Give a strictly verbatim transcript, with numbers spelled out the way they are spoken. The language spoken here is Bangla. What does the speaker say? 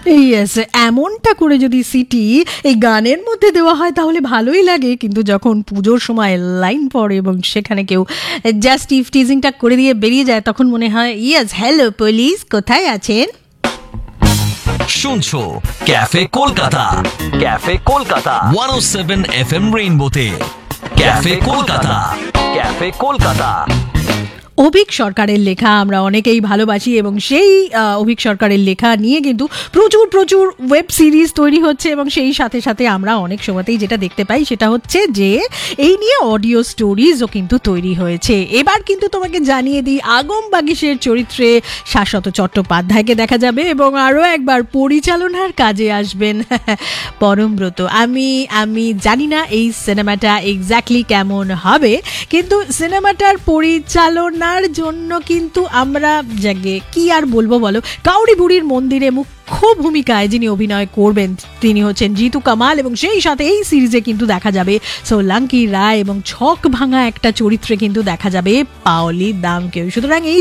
ইয়েস, এমনটা করে যদি সিটি এই গানের মধ্যে দেওয়া হয় তাহলে ভালোই লাগে, কিন্তু যখন পুজোর সময় লাইন পড়ে এবং সেখানে কেউ জাস্ট ইফ টিজিংটা করে দিয়ে বেরিয়ে যায় তখন মনে হয় ইয়েস, হ্যালো পুলিশ, কোথায় আছেন? শুনছো ক্যাফে কলকাতা, ক্যাফে কলকাতা একশো সাত F M রেইনবোতে। Cafe Kolkata, cafe Kolkata. Abhik সরকারের লেখা আমরা অনেকেই ভালোবাসি এবং সেই অভিক সরকারের লেখা নিয়ে কিন্তু প্রচুর প্রচুর ওয়েব সিরিজ তৈরি হচ্ছে এবং সেই সাথে সাথে আমরা অনেক সময়তেই যেটা দেখতে পাই সেটা হচ্ছে যে এই নিয়ে অডিও স্টোরিজও কিন্তু তৈরি হয়েছে। এবার কিন্তু তোমাকে জানিয়ে দিই, আগম বাগিশের চরিত্রে শাশ্বত চট্টোপাধ্যায়কে দেখা যাবে এবং আরও একবার পরিচালনার কাজে আসবেন পরমব্রত। আমি আমি জানি না এই সিনেমাটা এক্স্যাক্টলি কেমন হবে, কিন্তু সিনেমাটার পরিচালনা জন্য কিন্তু আমরা জাগে কি আর বলবো বলো, কাউরি বুড়ির মন্দিরে মুখ্য ভূমিকায় যিনি অভিনয় করবেন তিনি হচ্ছেন জিতু কামাল এবং সেই সাথে এই সিরিজে কিন্তু দেখা যাবে সোলাঙ্কি রায় এবং ছক ভাঙা একটা চরিত্রে কিন্তু দেখা যাবে পাওলি দামকেও। সুতরাং এই